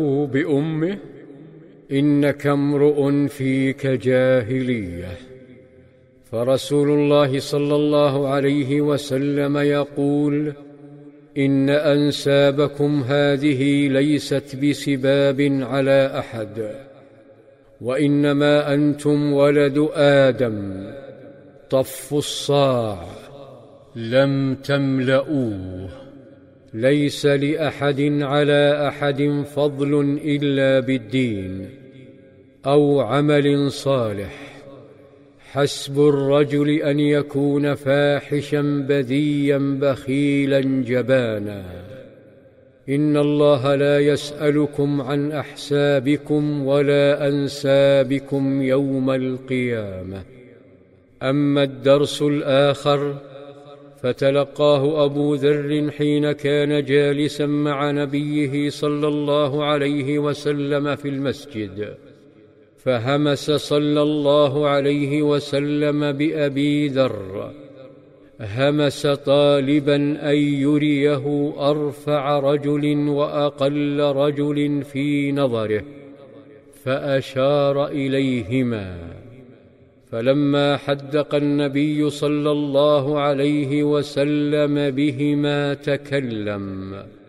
بأمه إنك امرؤ فيك جاهلية. فرسول الله صلى الله عليه وسلم يقول: إن أنسابكم هذه ليست بسباب على أحد، وإنما أنتم ولد آدم، طفوا الصاع لم تملؤوه. ليس لأحد على أحد فضل إلا بالدين أو عمل صالح. حسب الرجل أن يكون فاحشا بذيا بخيلا جبانا. إن الله لا يسألكم عن أحسابكم ولا أنسابكم يوم القيامة. أما الدرس الآخر فتلقاه أبو ذر حين كان جالسا مع نبيه صلى الله عليه وسلم في المسجد، فهمس صلى الله عليه وسلم بأبي ذر، همس طالبا أن يريه أرفع رجل وأقل رجل في نظره، فأشار إليهما. فلما حدق النبي صلى الله عليه وسلم بهما تكلم